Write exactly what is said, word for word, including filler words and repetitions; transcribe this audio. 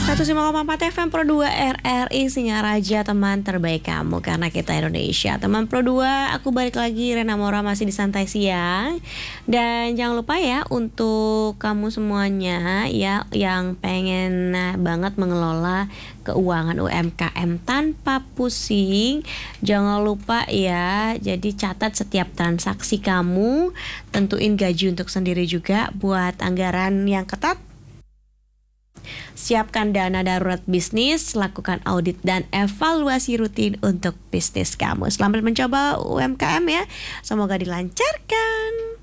seratus lima koma empat F M Pro dua R R I Singaraja, teman terbaik kamu karena kita Indonesia. Teman Pro dua, aku balik lagi, Rena Mora masih di Santai Siang. Dan jangan lupa ya untuk kamu semuanya ya yang pengen banget mengelola keuangan U M K M tanpa pusing, jangan lupa ya, jadi catat setiap transaksi kamu, tentuin gaji untuk sendiri juga buat anggaran yang ketat. Siapkan dana darurat bisnis, lakukan audit dan evaluasi rutin untuk bisnis kamu. Selamat mencoba U M K M ya, semoga dilancarkan.